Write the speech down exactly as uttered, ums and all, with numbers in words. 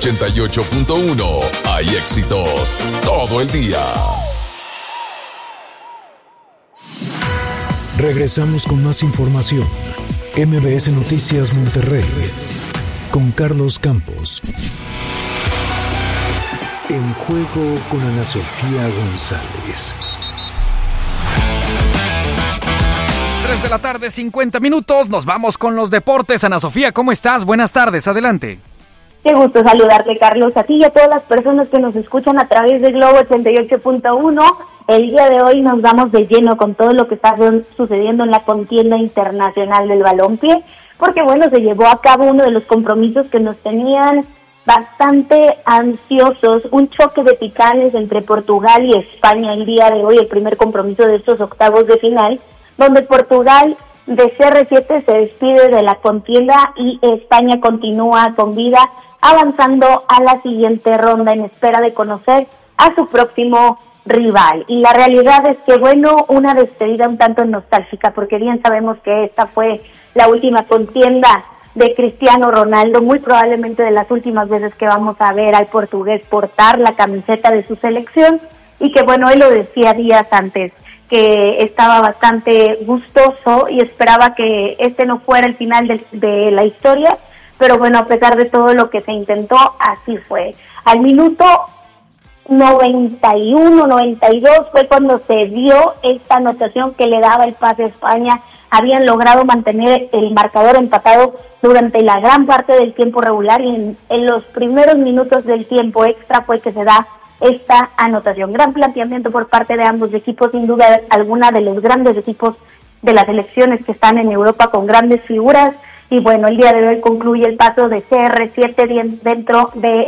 ochenta y ocho punto uno. Hay éxitos todo el día. Regresamos con más información. M B S Noticias Monterrey con Carlos Campos. En juego con Ana Sofía González. tres de la tarde, cincuenta minutos. Nos vamos con los deportes. Ana Sofía, ¿cómo estás? Buenas tardes, adelante. Qué gusto saludarte, Carlos, a ti y a todas las personas que nos escuchan a través de Globo ochenta y ocho punto uno. El día de hoy nos vamos de lleno con todo lo que está sucediendo en la contienda internacional del balompié, porque bueno, se llevó a cabo uno de los compromisos que nos tenían bastante ansiosos, un choque de titanes entre Portugal y España el día de hoy, el primer compromiso de estos octavos de final, donde Portugal de C R siete se despide de la contienda y España continúa con vida, avanzando a la siguiente ronda en espera de conocer a su próximo rival. Y la realidad es que, bueno, una despedida un tanto nostálgica, porque bien sabemos que esta fue la última contienda de Cristiano Ronaldo, muy probablemente de las últimas veces que vamos a ver al portugués portar la camiseta de su selección, y que, bueno, él lo decía días antes, que estaba bastante gustoso y esperaba que este no fuera el final de, de la historia, pero bueno, a pesar de todo lo que se intentó, así fue. Al minuto noventa y uno, noventa y dos fue cuando se dio esta anotación que le daba el pase a España. Habían logrado mantener el marcador empatado durante la gran parte del tiempo regular, y en, en los primeros minutos del tiempo extra fue que se da esta anotación. Gran planteamiento por parte de ambos equipos, sin duda alguna de los grandes equipos de las selecciones que están en Europa con grandes figuras. Y bueno, el día de hoy concluye el paso de C R siete dentro de